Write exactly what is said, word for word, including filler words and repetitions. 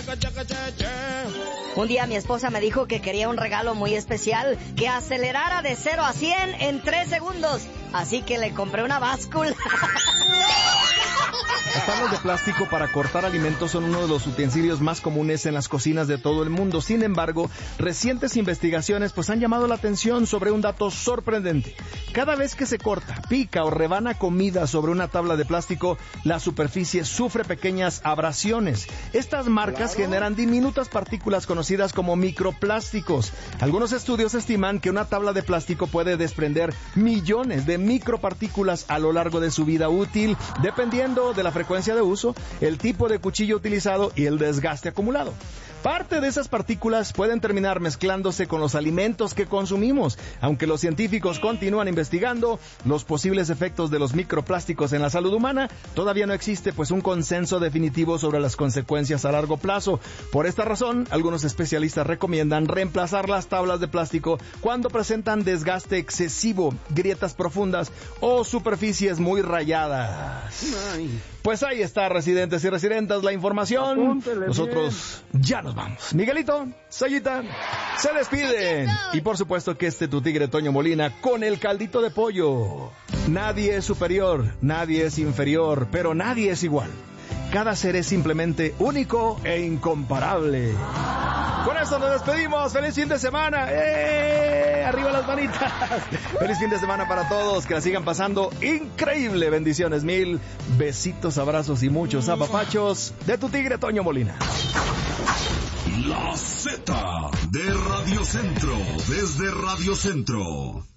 Un día mi esposa me dijo que quería un regalo muy especial, que acelerara de cero a cien en tres segundos. Así que le compré una báscula. Las tablas de plástico para cortar alimentos son uno de los utensilios más comunes en las cocinas de todo el mundo. Sin embargo, recientes investigaciones pues han llamado la atención sobre un dato sorprendente. Cada vez que se corta, pica o rebana comida sobre una tabla de plástico, la superficie sufre pequeñas abrasiones. Estas marcas claro. generan diminutas partículas conocidas como microplásticos. Algunos estudios estiman que una tabla de plástico puede desprender millones de micropartículas a lo largo de su vida útil, dependiendo de la frecuencia de uso, el tipo de cuchillo utilizado y el desgaste acumulado. Parte de esas partículas pueden terminar mezclándose con los alimentos que consumimos. Aunque los científicos continúan investigando los posibles efectos de los microplásticos en la salud humana, todavía no existe pues un consenso definitivo sobre las consecuencias a largo plazo. Por esta razón, algunos especialistas recomiendan reemplazar las tablas de plástico cuando presentan desgaste excesivo, grietas profundas o superficies muy rayadas. Ay. Pues ahí está, residentes y residentes, la información. Apúntele Nosotros bien. ya nos vamos. Miguelito, Sayita, se despiden. Y por supuesto que este tu tigre Toño Molina con el caldito de pollo. Nadie es superior, nadie es inferior, pero nadie es igual. Cada ser es simplemente único e incomparable. Con esto nos despedimos. ¡Feliz fin de semana! ¡Eh! ¡Arriba las manitas! ¡Feliz fin de semana para todos! Que la sigan pasando increíble. Bendiciones mil. Besitos, abrazos y muchos apapachos de tu tigre Toño Molina. La Z de Radio Centro. Desde Radio Centro.